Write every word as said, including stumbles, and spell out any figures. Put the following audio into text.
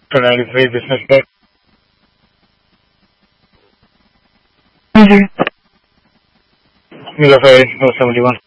two ninety-three Business Park. Mm-hmm. Miller Ferry, seventy-one.